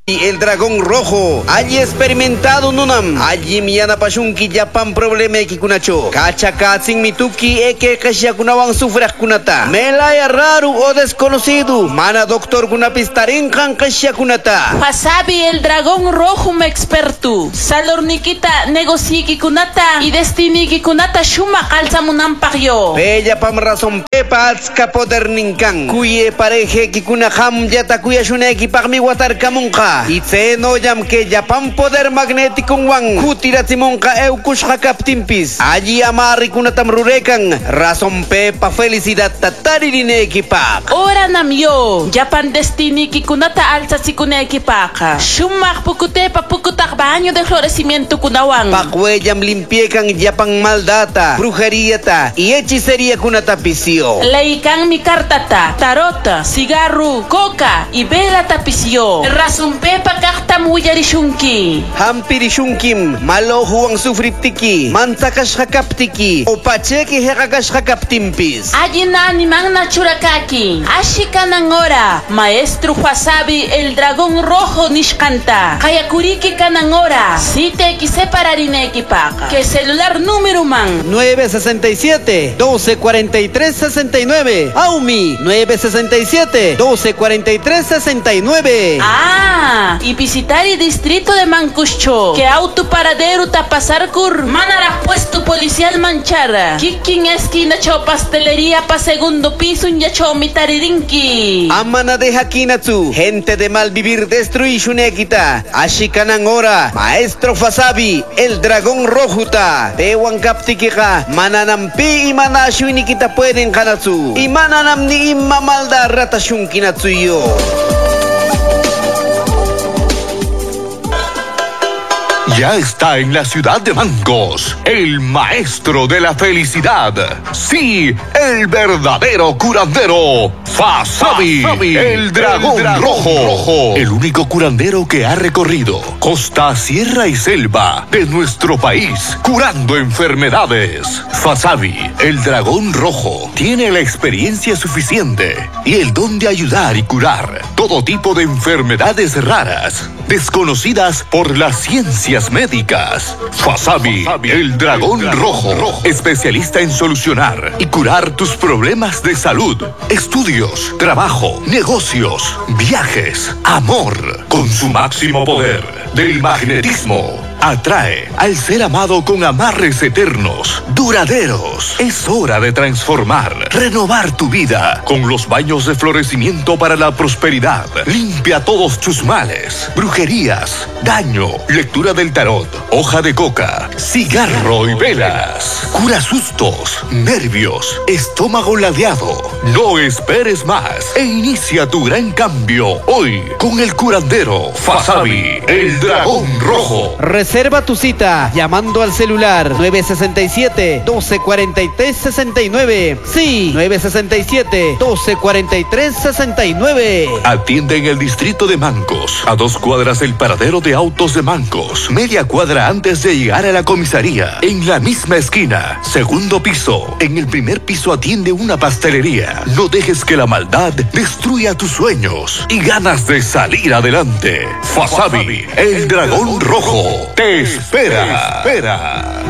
Y el dragón rojo, allí experimentado nunam, allí miyana pashunki japan problema kikunacho, kacha katsin mituki eke kashiakunawang sufrak kunata, melaya raro o desconocido, mana doctor kunapistarinkan kashiakunata. Pasabi el dragón rojo me experto, salornikita negociiki kunata y destiniki kunata shuma kalsamunampakyo. Bella pam razón pepa atska poder ninkan, kuye pareje kikunaham yata kuya shuneki pagmi watar kamunka. Itzeno yam que Japan poder magnético wang kutiratsimonka eukushka kaptimpis. Allí amari kunatam rurekan razón pepa felicidad tataririne ekipak. Ora namyo Japan destiny kikunata alza sikune ekipaka. Shumak pukute papukutak baño de florecimiento kunawang. Pakweyam limpiekan Japan maldata, brujería ta y hechicería kunatapisio. Leikan mi cartata, tarota, cigarro, coca y vela tapisio. Razón pepa kaktam huyarishunki. Hampirishunkim, malohu ang sufriptiki, mantakas hakaptiki, o pacheki hekakas hakaptimpis. Allí na animang na churakaki. Ashika nangora, maestro Wasabi el dragón rojo nishkanta. Kayakuriki kanangora, site ki separarine ekipaka. Que celular número man. 967 1243 69. Aumi 967 1243 69. Y visitar el distrito de Mancucho, que auto paradero ta pasar cur, manara puesto policial manchara. Kikin esquina cho pastelería pa segundo piso en yacho mitaririnki. Amana de Hakinatsu, gente de mal vivir destruishunekita. Ashikanangora, maestro Wasabi, el dragón rojuta. Tewan kaptikika, mananampi y manashuinikita pueden kanatsu. Y mananam ni imamalda ratashunkinatsu yo. Ya está en la ciudad de Mangos, el maestro de la felicidad. Sí, el verdadero curandero, Wasabi, el dragón rojo. El único curandero que ha recorrido costa, sierra y selva de nuestro país, curando enfermedades. Wasabi, el dragón rojo, tiene la experiencia suficiente y el don de ayudar y curar todo tipo de enfermedades raras, desconocidas por las ciencias médicas. Wasabi, el dragón rojo, especialista en solucionar y curar tus problemas de salud, estudios, trabajo, negocios, viajes, amor. Con su máximo poder del magnetismo, atrae al ser amado con amarres eternos, duraderos. Es hora de transformar, renovar tu vida con los baños de florecimiento para la prosperidad. Limpia todos tus males, brujerías, daño, lectura del tarot, hoja de coca, cigarro y velas. Cura sustos, nervios, estómago ladeado. No esperes más e inicia tu gran cambio hoy con el curandero Wasabi, el dragón rojo. Reserva tu cita llamando al celular 967 1243 69. Sí, 967 1243 69. Atiende en el distrito de Mangos, a 2 cuadras del paradero de autos de Mangos, media cuadra antes de llegar a la comisaría. En la misma esquina, segundo piso. En el primer piso atiende una pastelería. No dejes que la maldad destruya tus sueños y ganas de salir adelante. Wasabi, el dragón rojo, te espera.